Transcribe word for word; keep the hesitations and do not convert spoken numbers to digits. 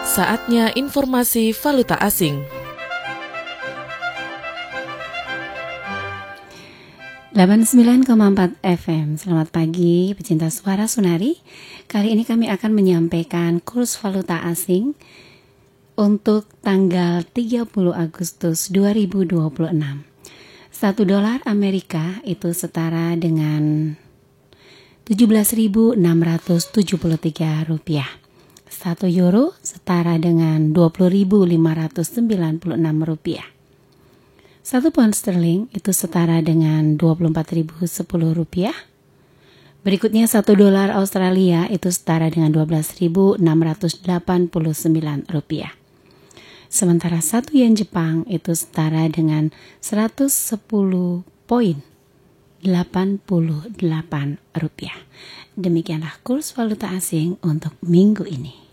Saatnya informasi valuta asing. delapan puluh sembilan koma empat F M. Selamat pagi pecinta suara Sunari. Kali ini kami akan menyampaikan kurs valuta asing untuk tanggal tiga puluh Agustus dua ribu dua puluh enam. Satu dolar Amerika itu setara dengan tujuh belas ribu enam ratus tujuh puluh tiga rupiah. Satu euro setara dengan dua puluh ribu lima ratus sembilan puluh enam rupiah. Satu pound sterling itu setara dengan dua puluh empat ribu sepuluh rupiah. Berikutnya satu dolar Australia itu setara dengan dua belas ribu enam ratus delapan puluh sembilan rupiah. Sementara satu yen Jepang itu setara dengan seratus sepuluh koma delapan puluh delapan rupiah. Demikianlah kurs valuta asing untuk minggu ini.